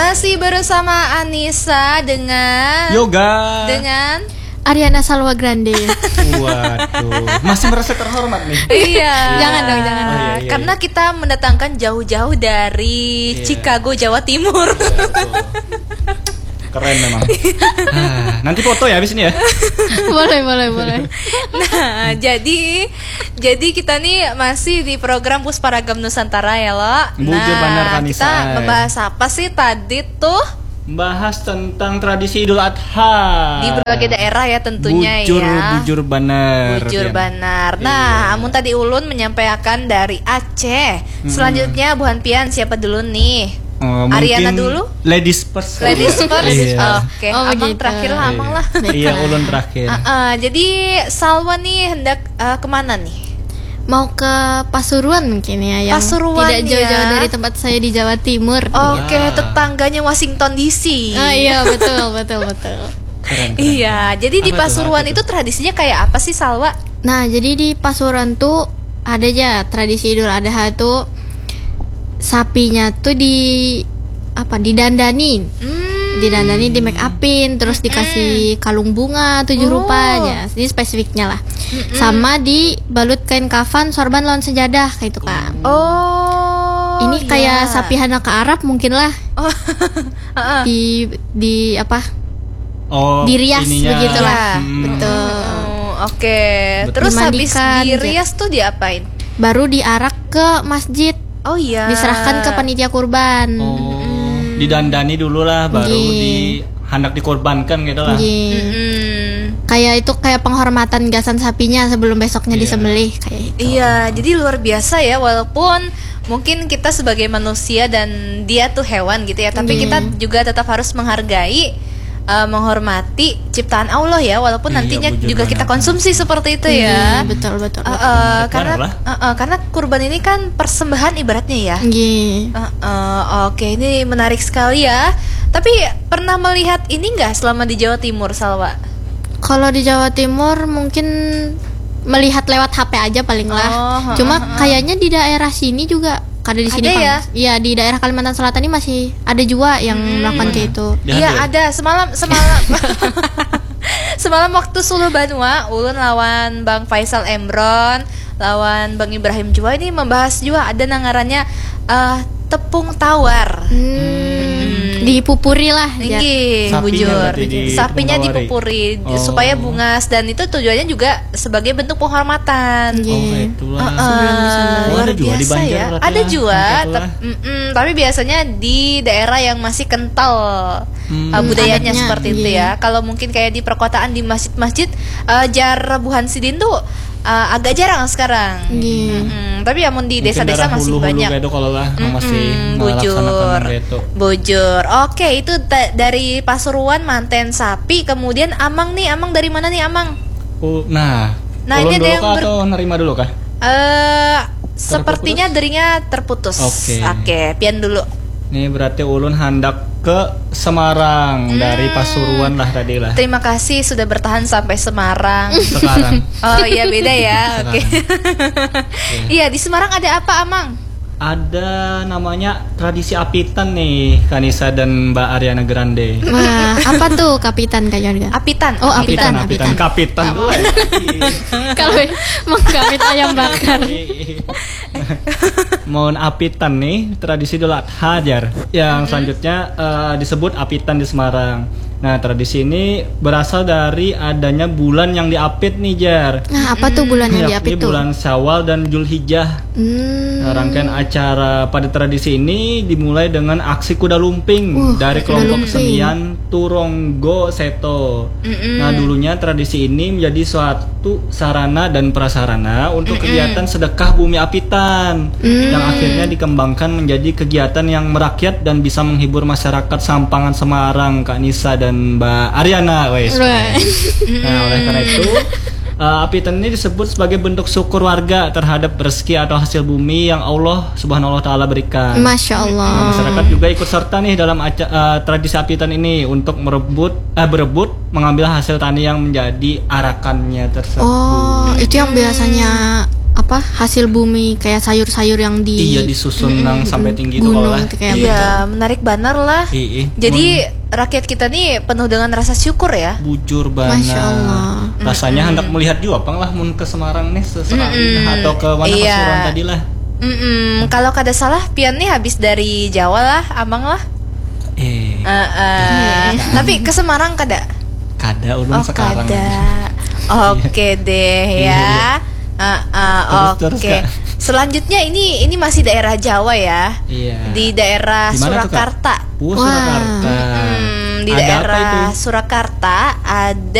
Masih bersama Anissa dengan Yoga dengan Ariana Salwa Grande. Waduh, masih merasa terhormat nih. Iya. Jangan dong, jangan. Iya. Karena kita mendatangkan jauh-jauh dari Chicago, Jawa Timur. Keren memang. Nanti foto ya abis ini ya. Boleh. Nah, jadi kita nih masih di program Pusparagam Nusantara ya lo. Bujur bener, Kanisa. Kita membahas apa sih tadi tuh? Bahas tentang tradisi Idul Adha Di berbagai daerah ya tentunya. Bujur bener. Bujur Pian. benar. Nah, amun tadi Ulun menyampaikan dari Aceh. Selanjutnya Bu Hanpian siapa dulu nih? Ariana dulu? Ladies first. Ladies first. Iya. Oke, Oh, Abang begitu. terakhir lah, Abang lah. Iya, ulun terakhir. Jadi Salwa nih hendak kemana nih? Mau ke Pasuruan mungkin ya, yang Pasuruan tidak jauh-jauh ya. dari tempat saya di Jawa Timur. Oke, Ya. tetangganya Washington DC. Iya, betul. Keren. Iya, jadi di Apa tuh, Pasuruan apa itu tradisinya kayak apa sih, Salwa? Nah, jadi di Pasuruan tuh ada aja tradisi Idul Adha tuh sapinya tuh didandani. Didandani, di make upin, terus dikasih kalung bunga 7 rupa aja. Jadi spesifiknya lah. Sama dibalut kain kafan, sorban, lawan sejadah kayak itu kan. Oh. Ini kayak sapi hana ke Arab mungkin lah. Oh. Di apa? Oh, Dirias ininya. begitulah. Hmm. Betul. Oke. Betul. Terus habis Dimandikan, dirias tuh diapain? Baru diarak ke masjid, Oh iya. diserahkan ke panitia kurban. Oh, didandani dulu lah, baru Iya. hendak dikorbankan gitu lah. Iya. Mm. Kayak penghormatan gasan sapinya sebelum besoknya Iya. disembelih kayak itu. Iya, jadi luar biasa ya, walaupun mungkin kita sebagai manusia dan dia tuh hewan gitu ya, tapi Iya. kita juga tetap harus menghargai, menghormati ciptaan Allah ya, walaupun Iya, nantinya bujur juga kita banget. konsumsi seperti itu Iya, ya. betul. Karena kurban ini kan persembahan ibaratnya ya. Iya. Oke, ini menarik sekali ya. Tapi pernah melihat ini nggak selama di Jawa Timur, Salwa? Kalau di Jawa Timur mungkin melihat lewat HP aja paling lah. Oh, Cuma kayaknya di daerah sini juga ada di sini Ada ya? Iya, di daerah Kalimantan Selatan ini masih ada juga yang melakukan kayak itu. Iya ada semalam semalam waktu Sulu Banua, Ulun lawan Bang Faisal Emron, lawan Bang Ibrahim Jua ini membahas juga ada nangarannya tepung tawar. Dipupuri lah ya. Tinggi, Sapinya bujur. berarti di Sapinya tepung dipupuri tawari. Oh. supaya bungas, dan itu tujuannya juga sebagai bentuk penghormatan. Iya. Oh, itulah. Sebelum disembelih. Oh, Luar ada juga di biasa Banjar ya. berarti Ada lah. juga, Itulah. tapi biasanya di daerah yang masih kental budayanya adatnya, seperti itu iya. ya. Kalau mungkin kayak di perkotaan di masjid-masjid jar Buhan Sidin tuh agak jarang sekarang. Iya. Tapi amun di Mungkin desa-desa daerah masih hulu-hulu banyak. kayak itu kalau lah masih Bujur. melaksanakan kayak itu. Bujur. Oke, itu dari Pasuruan manten sapi. Kemudian Amang nih, Amang dari mana nih, Amang? Nah, Nah, ulun ini ada dulu yang kah atau nerima dulu kah? Sepertinya derinya terputus. Oke. Pian dulu. Ini berarti ulun hendak ke Semarang dari Pasuruan lah tadi lah. Terima kasih sudah bertahan sampai Semarang. Sekarang Oh iya, beda ya. Oke. Iya, di Semarang ada apa, Amang? ada namanya tradisi apitan nih, Kanisa dan Mbak Ariana Grande. Nah, apa tuh kapitan Kak Yoga? Apitan. Oh, apitan. Kapitan dulu. Kalau mengkapit ayam bakar. Mohon apitan nih, tradisi Idul Adha Jar. Yang selanjutnya disebut apitan di Semarang. Nah, tradisi ini berasal dari adanya bulan yang diapit nih Jar. Nah, apa tuh bulan yang Yakni diapit tuh? bulan Syawal dan Zulhijjah. Nah, rangkaian acara pada tradisi ini dimulai dengan aksi kuda lumping dari kuda kelompok lumping. senian Turonggo Seto. Nah, dulunya tradisi ini menjadi suatu sarana dan prasarana untuk kegiatan sedekah bumi apitan yang akhirnya dikembangkan menjadi kegiatan yang merakyat dan bisa menghibur masyarakat Sampangan Semarang, Kak Nisa dan Mbak Ariana. Nah, oleh karena itu apitan ini disebut sebagai bentuk syukur warga terhadap rezeki atau hasil bumi yang Allah Subhanahu wa taala berikan. Masya Allah. Nah, masyarakat juga ikut serta nih dalam tradisi apitan ini untuk berebut mengambil hasil tani yang menjadi arakannya tersebut. Oh, itu yang biasanya apa hasil bumi kayak sayur-sayur yang di Iya disusun nang sampai tinggi itu gunung lah. itu kayak Iya, menarik benar lah. Jadi rakyat kita nih penuh dengan rasa syukur ya. Bujur banget. Masya Allah. Rasanya hendak melihat juga pang lah mun ke Semarang nih seserang atau ke mana Iya. Pasuruan tadi lah. Kalau kada salah Pian nih habis dari Jawa lah, Amang lah. Tapi ke Semarang kada? Kada ulun sekarang. Kada. Oke deh ya. Terus, Oke. Kak. Selanjutnya ini masih daerah Jawa ya. Iya. Di daerah Di mana tuh, Kak? Surakarta. Surakarta. Di Ada apa daerah itu? Surakarta ada